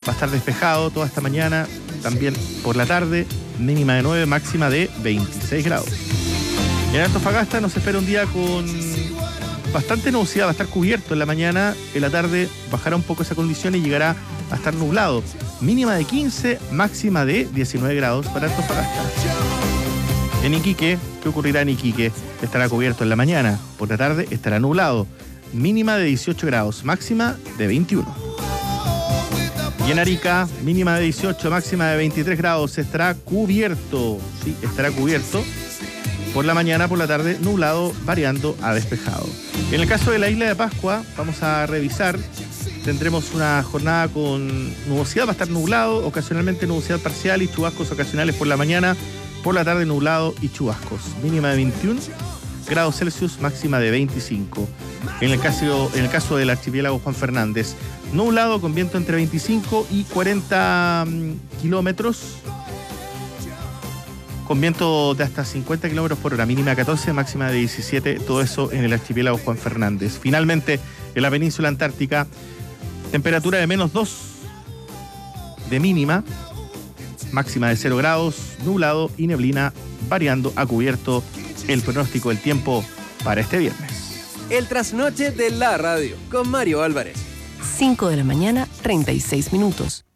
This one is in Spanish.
Va a estar despejado toda esta mañana, también por la tarde, mínima de 9, máxima de 26 grados. En Antofagasta nos espera un día con bastante nubosidad, va a estar cubierto en la mañana, en la tarde bajará un poco esa condición y llegará a estar nublado. Mínima de 15, máxima de 19 grados para Antofagasta. En Iquique, ¿qué ocurrirá en Iquique? Estará cubierto en la mañana, por la tarde estará nublado. Mínima de 18 grados, máxima de 21. Y en Arica, mínima de 18, máxima de 23 grados, estará cubierto. Sí, estará cubierto. Por la mañana, por la tarde, nublado, variando a despejado. En el caso de la isla de Pascua, vamos a revisar. Tendremos una jornada con nubosidad, va a estar nublado, ocasionalmente nubosidad parcial y chubascos ocasionales por la mañana, por la tarde nublado y chubascos. Mínima de 21 grados Celsius, máxima de 25. En el caso del archipiélago Juan Fernández, nublado con viento entre 25 y 40 kilómetros, con viento de hasta 50 kilómetros por hora, mínima de 14, máxima de 17, todo eso en el archipiélago Juan Fernández. Finalmente, en la península antártica, temperatura de -2 de mínima, máxima de 0 grados, nublado y neblina, variando a cubierto el pronóstico del tiempo para este viernes. El trasnoche de la radio, con Mario Álvarez. 5 de la mañana, 36 minutos.